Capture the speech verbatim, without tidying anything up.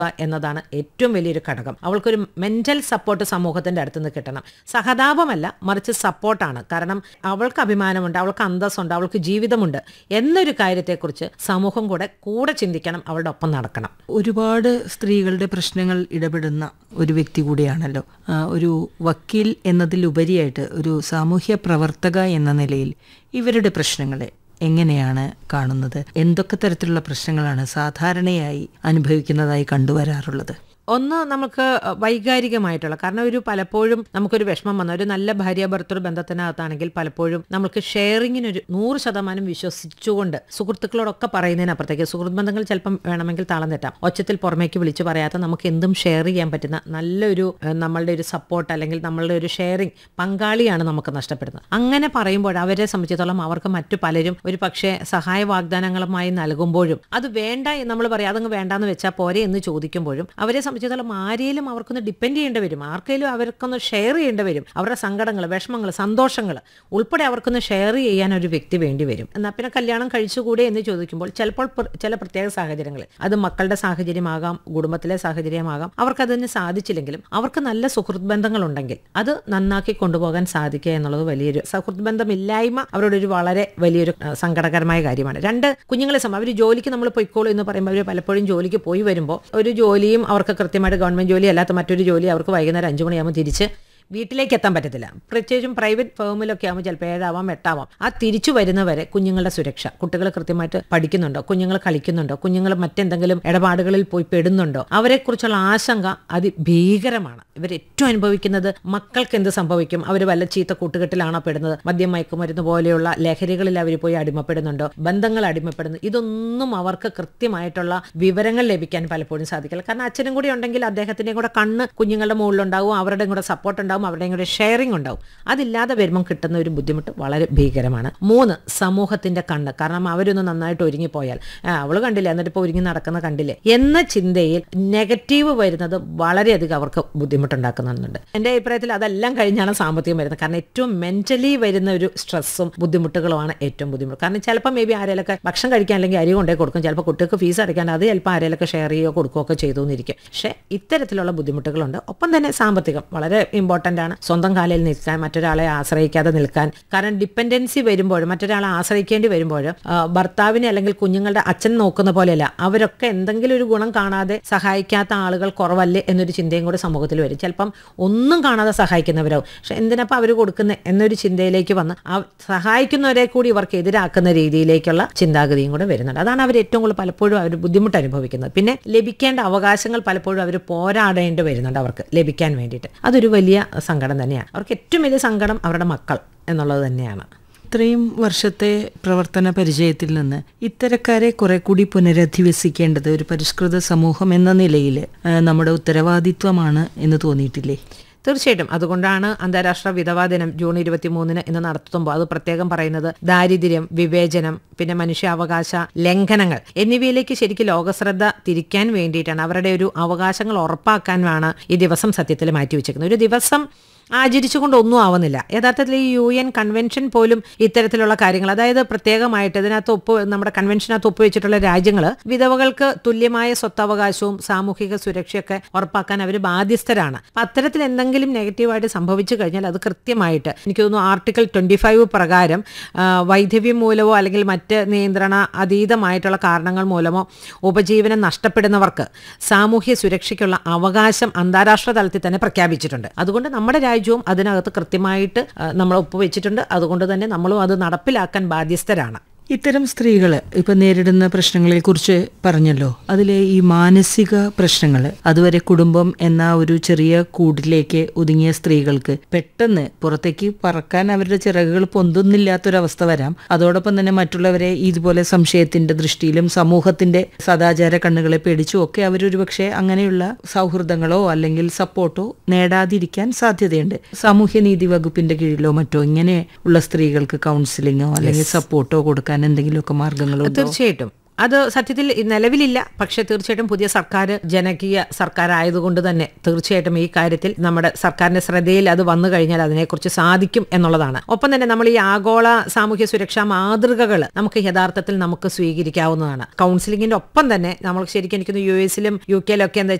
എന്നതാണ് ഏറ്റവും വലിയൊരു ഘടകം. അവൾക്കൊരു മെന്റൽ സപ്പോർട്ട് സമൂഹത്തിന്റെ അടുത്ത് നിന്ന് കിട്ടണം. സഹതാപമല്ല, മറിച്ച് സപ്പോർട്ടാണ്. കാരണം അവൾക്ക് അഭിമാനമുണ്ട്, അവൾക്ക് അന്തസ്സുണ്ട്, അവൾക്ക് ജീവിതമുണ്ട് എന്നൊരു കാര്യത്തെക്കുറിച്ച് സമൂഹം കൂടെ കൂടെ ചിന്തിക്കണം, അവളുടെ ഒപ്പം നടക്കണം. ഒരുപാട് സ്ത്രീകളുടെ പ്രശ്നങ്ങൾ ഇടപെടുന്ന ഒരു വ്യക്തി കൂടിയാണല്ലോ. ഒരു വക്കീൽ എന്നതിലുപരിയായിട്ട് ഒരു സാമൂഹ്യ പ്രവർത്തക എന്ന നിലയിൽ ഇവരുടെ പ്രശ്നങ്ങളെ എങ്ങനെയാണ് കാണുന്നത്? എന്തൊക്കെ തരത്തിലുള്ള പ്രശ്നങ്ങളാണ് സാധാരണയായി അനുഭവിക്കുന്നതായി കണ്ടുവരാറുള്ളത്? ഒന്ന്, നമുക്ക് വൈകാരികമായിട്ടുള്ള, കാരണം ഒരു പലപ്പോഴും നമുക്കൊരു വിഷമം വന്ന ഒരു നല്ല ഭാര്യ ഭർത്തൃ ബന്ധത്തിനകത്താണെങ്കിൽ പലപ്പോഴും നമുക്ക് ഷെയറിങ്ങിനൊരു നൂറ് ശതമാനം വിശ്വസിച്ചുകൊണ്ട് സുഹൃത്തുക്കളോടൊക്കെ പറയുന്നതിനപ്പുറത്തേക്ക്, സുഹൃത്ത് ബന്ധങ്ങൾ ചിലപ്പം വേണമെങ്കിൽ താളം തെറ്റാം, ഒച്ചത്തിൽ പുറമേക്ക് വിളിച്ച് പറയാത്ത നമുക്ക് എന്തും ഷെയർ ചെയ്യാൻ പറ്റുന്ന നല്ലൊരു നമ്മളുടെ ഒരു സപ്പോർട്ട് അല്ലെങ്കിൽ നമ്മളുടെ ഒരു ഷെയറിങ് പങ്കാളിയാണ് നമുക്ക് നഷ്ടപ്പെടുന്നത്. അങ്ങനെ പറയുമ്പോൾ അവരെ സംബന്ധിച്ചിടത്തോളം അവർക്ക് മറ്റു പലരും ഒരു പക്ഷേ സഹായ വാഗ്ദാനങ്ങളുമായി നൽകുമ്പോഴും അത് വേണ്ട എന്ന് നമ്മൾ പറയാം, അതങ്ങ് വേണ്ടാന്ന് വെച്ചാൽ പോരെ എന്ന് ചോദിക്കുമ്പോഴും അവരെ സംബന്ധിച്ചിടത്തോളം ആരെയും അവർക്കൊന്ന് ഡിപ്പെൻഡ് ചെയ്യേണ്ടി വരും, ആർക്കെങ്കിലും അവർക്കൊന്ന് ഷെയർ ചെയ്യേണ്ടി വരും. അവരുടെ സങ്കടങ്ങൾ, വിഷമങ്ങൾ, സന്തോഷങ്ങൾ ഉൾപ്പെടെ അവർക്കൊന്ന് ഷെയർ ചെയ്യാൻ ഒരു വ്യക്തി വേണ്ടി വരും. എന്നാൽ പിന്നെ കല്യാണം കഴിച്ചുകൂടെ എന്ന് ചോദിക്കുമ്പോൾ ചിലപ്പോൾ ചില പ്രത്യേക സാഹചര്യങ്ങളിൽ, അത് മക്കളുടെ സാഹചര്യമാകാം, കുടുംബത്തിലെ സാഹചര്യമാകാം, അവർക്കതിന് സാധിച്ചില്ലെങ്കിലും അവർക്ക് നല്ല സുഹൃത്ത് ബന്ധങ്ങളുണ്ടെങ്കിൽ അത് നന്നാക്കി കൊണ്ടുപോകാൻ സാധിക്കുക എന്നുള്ളത് വലിയൊരു, സുഹൃത്ത് ബന്ധമില്ലായ്മ അവരുടെ ഒരു വളരെ വലിയൊരു സങ്കടകരമായ കാര്യമാണ്. രണ്ട്, കുഞ്ഞുങ്ങളെ സംബന്ധിച്ച് അവർ ജോലിക്ക് നമ്മൾ പൊയ്ക്കോളൂ എന്ന് പറയുമ്പോൾ അവർ പലപ്പോഴും ജോലിക്ക് പോയി വരുമ്പോൾ ഒരു ജോലിയും അവർക്ക് കൃത്യമായിട്ട് ഗവൺമെന്റ് ജോലി അല്ലാത്ത മറ്റൊരു ജോലി അവർക്ക് വൈകുന്നേരം അഞ്ചു മണിയാകുമ്പോൾ തിരിച്ച് വീട്ടിലേക്ക് എത്താൻ പറ്റത്തില്ല. പ്രത്യേകിച്ചും പ്രൈവറ്റ് ഫേമിലൊക്കെ ആകുമ്പോൾ ചിലപ്പോൾ ഏഴാവാം എട്ടാവാം. ആ തിരിച്ചു വരുന്നവരെ കുഞ്ഞുങ്ങളുടെ സുരക്ഷ, കുട്ടികൾ കൃത്യമായിട്ട് പഠിക്കുന്നുണ്ടോ, കുഞ്ഞുങ്ങൾ കളിക്കുന്നുണ്ടോ, കുഞ്ഞുങ്ങൾ മറ്റെന്തെങ്കിലും ഇടപാടുകളിൽ പോയി പെടുന്നുണ്ടോ, അവരെക്കുറിച്ചുള്ള ആശങ്ക അതിഭീകരമാണ്. ഇവർ ഏറ്റവും അനുഭവിക്കുന്നത് മക്കൾക്ക് എന്ത് സംഭവിക്കും, അവർ വല്ല ചീത്ത കൂട്ടുകെട്ടിലാണോ പെടുന്നത്, മദ്യം മയക്കുമരുന്ന് പോലെയുള്ള ലഹരികളിൽ അവർ പോയി അടിമപ്പെടുന്നുണ്ടോ, ബന്ധങ്ങൾ അടിമപ്പെടുന്നു, ഇതൊന്നും അവർക്ക് കൃത്യമായിട്ടുള്ള വിവരങ്ങൾ ലഭിക്കാൻ പലപ്പോഴും സാധിക്കില്ല. കാരണം അച്ഛനും കൂടി ഉണ്ടെങ്കിൽ അദ്ദേഹത്തിൻ്റെയും കൂടെ കണ്ണ് കുഞ്ഞുങ്ങളുടെ മുകളിലുണ്ടാവും, അവരുടെയും കൂടെ സപ്പോർട്ട് ഉണ്ടാവും, അവരുടെയും കൂടെ ഷെയറിംഗ് ഉണ്ടാവും. അതില്ലാതെ വരുമ്പം കിട്ടുന്ന ഒരു ബുദ്ധിമുട്ട് വളരെ ഭീകരമാണ്. മൂന്ന്, സമൂഹത്തിന്റെ കണ്ണ്. കാരണം അവരൊന്ന് നന്നായിട്ട് ഒരുങ്ങിപ്പോയാൽ അവള് കണ്ടില്ലേ എന്നിട്ട് ഇപ്പോൾ ഒരുങ്ങി നടക്കുന്ന കണ്ടില്ലേ എന്ന ചിന്തയിൽ നെഗറ്റീവ് വരുന്നത് വളരെയധികം അവർക്ക് ബുദ്ധിമുട്ടുണ്ടാക്കുന്നുണ്ട്. എൻ്റെ അഭിപ്രായത്തിൽ അതെല്ലാം കഴിഞ്ഞാണ് സാമ്പത്തികം വരുന്നത്. കാരണം ഏറ്റവും മെന്റലി വരുന്ന ഒരു സ്ട്രെസ്സും ബുദ്ധിമുട്ടുകളുമാണ് ഏറ്റവും ബുദ്ധിമുട്ട്. കാരണം ചിലപ്പോൾ മേ ബി ആരെയൊക്കെ ഭക്ഷണം കഴിക്കാൻ അല്ലെങ്കിൽ അരി കൊണ്ടേ കൊടുക്കും, ചിലപ്പോൾ കുട്ടികൾക്ക് ഫീസ് അടയ്ക്കാൻ അത് ചിലപ്പോൾ ആരെയൊക്കെ ഷെയർ ചെയ്യുകയോ കൊടുക്കുകയൊക്കെ ചെയ്തു എന്നിരിക്കും. പക്ഷേ ഇത്തരത്തിലുള്ള ബുദ്ധിമുട്ടുകളുണ്ട്. ഒപ്പം തന്നെ സാമ്പത്തികം വളരെ ഇമ്പോർട്ടൻ്റ് ആണ്. സ്വന്തം കാലിൽ നിൽക്കാൻ, മറ്റൊരാളെ ആശ്രയിക്കാതെ നിൽക്കാൻ. കാരണം ഡിപ്പെൻഡൻസി വരുമ്പോൾ, മറ്റൊരാളെ ആശ്രയിക്കേണ്ടി വരുമ്പോൾ ഭർത്താവിനെ അല്ലെങ്കിൽ കുഞ്ഞുങ്ങളുടെ അച്ഛൻ നോക്കുന്ന പോലെയല്ല, അവരൊക്കെ എന്തെങ്കിലും ഒരു ഗുണം കാണാതെ സഹായിക്കാത്ത ആളുകൾ കുറവല്ലേ എന്നൊരു ചിന്തയും കൂടെ സമൂഹത്തിൽ വരും. ചിലപ്പം ഒന്നും കാണാതെ സഹായിക്കുന്നവരാവും, പക്ഷെ എന്തിനപ്പം അവർ കൊടുക്കുന്ന എന്നൊരു ചിന്തയിലേക്ക് വന്ന് സഹായിക്കുന്നവരെ കൂടി ഇവർക്ക് എതിരാക്കുന്ന രീതിയിലേക്കുള്ള ചിന്താഗതിയും കൂടെ വരുന്നുണ്ട്. അതാണ് അവർ ഏറ്റവും കൂടുതൽ പലപ്പോഴും അവർ ബുദ്ധിമുട്ട് അനുഭവിക്കുന്നത്. പിന്നെ ലഭിക്കേണ്ട അവകാശങ്ങൾ പലപ്പോഴും അവർ പോരാടേണ്ടി വരുന്നുണ്ട് അവർക്ക് ലഭിക്കാൻ വേണ്ടിയിട്ട്. അതൊരു വലിയ സങ്കടം തന്നെയാണ്. അവർക്ക് ഏറ്റവും വലിയ സങ്കടം അവരുടെ മക്കൾ എന്നുള്ളത് തന്നെയാണ്. ഇത്രയും വർഷത്തെ പ്രവർത്തന പരിചയത്തിൽ നിന്ന് ഇത്തരക്കാരെ കുറെ കൂടി പുനരധിവസിക്കേണ്ടത് ഒരു പരിഷ്കൃത സമൂഹം എന്ന നിലയിൽ നമ്മുടെ ഉത്തരവാദിത്വമാണ് എന്ന് തോന്നിയിട്ടില്ലേ? തീർച്ചയായിട്ടും. അതുകൊണ്ടാണ് അന്താരാഷ്ട്ര വിധവാ ദിനം ജൂൺ ഇരുപത്തി മൂന്നിന് ഇന്ന് നടത്തുമ്പോൾ അത് പ്രത്യേകം പറയുന്നത് ദാരിദ്ര്യം, വിവേചനം, പിന്നെ മനുഷ്യാവകാശ ലംഘനങ്ങൾ എന്നിവയിലേക്ക് ശരിക്കും ലോകശ്രദ്ധ തിരിക്കാൻ വേണ്ടിയിട്ടാണ്, അവരുടെ ഒരു അവകാശങ്ങൾ ഉറപ്പാക്കാനാണ് ഈ ദിവസം സത്യത്തിൽ മാറ്റിവെച്ചിരിക്കുന്നത്. ഒരു ദിവസം ആചരിച്ചുകൊണ്ട് ഒന്നും ആവുന്നില്ല. യഥാർത്ഥത്തിൽ ഈ യു എൻ കൺവെൻഷൻ പോലും ഇത്തരത്തിലുള്ള കാര്യങ്ങൾ, അതായത് പ്രത്യേകമായിട്ട് ഇതിനകത്ത് ഒപ്പ് നമ്മുടെ കൺവെൻഷനകത്ത് ഒപ്പുവെച്ചിട്ടുള്ള രാജ്യങ്ങൾ വിധവകൾക്ക് തുല്യമായ സ്വത്തവകാശവും സാമൂഹിക സുരക്ഷയൊക്കെ ഉറപ്പാക്കാൻ അവർ ബാധ്യസ്ഥരാണ്. അപ്പം അത്തരത്തിൽ എന്തെങ്കിലും നെഗറ്റീവായിട്ട് സംഭവിച്ചു കഴിഞ്ഞാൽ അത് കൃത്യമായിട്ട് എനിക്ക് തോന്നുന്നു ആർട്ടിക്കിൾ ട്വന്റി ഫൈവ് പ്രകാരം വൈധവ്യം മൂലമോ അല്ലെങ്കിൽ മറ്റ് നിയന്ത്രണ അതീതമായിട്ടുള്ള കാരണങ്ങൾ മൂലമോ ഉപജീവനം നഷ്ടപ്പെടുന്നവർക്ക് സാമൂഹ്യ സുരക്ഷയ്ക്കുള്ള അവകാശം അന്താരാഷ്ട്ര തലത്തിൽ തന്നെ പ്രഖ്യാപിച്ചിട്ടുണ്ട്. അതുകൊണ്ട് നമ്മുടെ രാജ്യവും അതിനകത്ത് കൃത്യമായിട്ട് നമ്മൾ ഒപ്പുവെച്ചിട്ടുണ്ട്. അതുകൊണ്ട് തന്നെ നമ്മളും അത് നടപ്പിലാക്കാൻ ബാധ്യസ്ഥരാണ്. ഇത്തരം സ്ത്രീകൾ ഇപ്പം നേരിടുന്ന പ്രശ്നങ്ങളെ കുറിച്ച് പറഞ്ഞല്ലോ. അതിലെ ഈ മാനസിക പ്രശ്നങ്ങൾ, അതുവരെ കുടുംബം എന്ന ഒരു ചെറിയ കൂടിലേക്ക് ഒതുങ്ങിയ സ്ത്രീകൾക്ക് പെട്ടെന്ന് പുറത്തേക്ക് പറക്കാൻ അവരുടെ ചിറകുകൾ പൊന്തുന്നില്ലാത്തൊരവസ്ഥ വരാം. അതോടൊപ്പം തന്നെ മറ്റുള്ളവരെ ഇതുപോലെ സംശയത്തിന്റെ ദൃഷ്ടിയിലും സമൂഹത്തിന്റെ സദാചാര കണ്ണുകളെ പേടിച്ചും ഒക്കെ അവരൊരു പക്ഷേ അങ്ങനെയുള്ള സൗഹൃദങ്ങളോ അല്ലെങ്കിൽ സപ്പോർട്ടോ നേടാതിരിക്കാൻ സാധ്യതയുണ്ട്. സാമൂഹ്യനീതി വകുപ്പിന്റെ കീഴിലോ മറ്റോ ഇങ്ങനെ ഉള്ള സ്ത്രീകൾക്ക് കൗൺസിലിങ്ങോ അല്ലെങ്കിൽ സപ്പോർട്ടോ കൊടുക്കാൻ എന്തെങ്കിലുമൊക്കെ മാർഗങ്ങളോ? തീർച്ചയായിട്ടും അത് സത്യത്തിൽ നിലവിലില്ല. പക്ഷെ തീർച്ചയായിട്ടും പുതിയ സർക്കാർ ജനകീയ സർക്കാർ ആയതുകൊണ്ട് തന്നെ തീർച്ചയായിട്ടും ഈ കാര്യത്തിൽ നമ്മുടെ സർക്കാരിന്റെ ശ്രദ്ധയിൽ അത് വന്നു കഴിഞ്ഞാൽ അതിനെക്കുറിച്ച് സാധിക്കും എന്നുള്ളതാണ്. ഒപ്പം തന്നെ നമ്മൾ ഈ ആഗോള സാമൂഹ്യ സുരക്ഷാ മാതൃകകൾ നമുക്ക് യഥാർത്ഥത്തിൽ നമുക്ക് സ്വീകരിക്കാവുന്നതാണ്. കൗൺസിലിംഗിന്റെ ഒപ്പം തന്നെ നമ്മൾ ശരിക്കും എനിക്കൊന്ന് യു എസിലും യു കെയിലും ഒക്കെ എന്താ